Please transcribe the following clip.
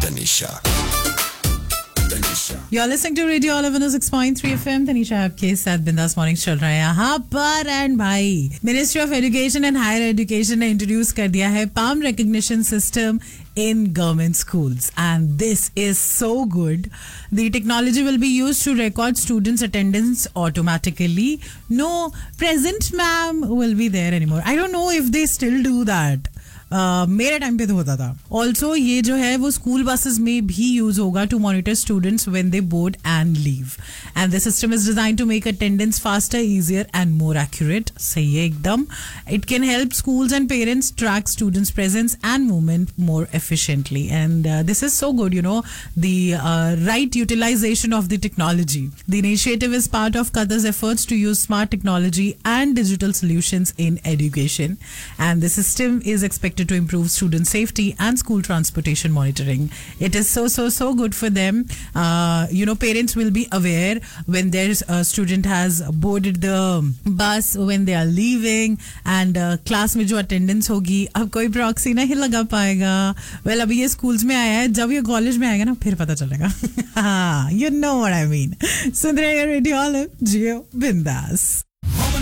Tanisha. You're listening to Radio Olive 106.3 FM. Tanisha आपके साथ बिंदास मॉर्निंग चल रहा है यहाँ पर. एंड भाई, ministry of education and higher education ने इंट्रोड्यूस कर दिया है palm recognition system in government schools, and this is so good. The technology will be used to record students' attendance automatically. No present ma'am will be there anymore. I don't know if they still do that. मेरे time पे तो होता था. Also ये जो है वो school buses में भी यूज होगा to monitor students when they board and leave. And the system is design to make attendance faster, easier and more accurate. सही है एकदम. It can help schools and parents track students presence and movement more efficiently. And this is so good, you know, the right utilization of the technology. The initiative is part of Qatar's efforts to use smart technology and digital solutions in education. And the system is expected to improve student safety and school transportation monitoring. It is so good for them. You know, parents will be aware when their student has boarded the bus, when they are leaving, and class में जो attendance होगी, अब कोई proxy नहीं लगा पाएगा. Well, अभी ये schools में आया है, जब ये college में आएगा ना फिर पता चलेगा. You know what I mean. सुन रहे हैं रेडियो ऑलिव, जियो बिंदास.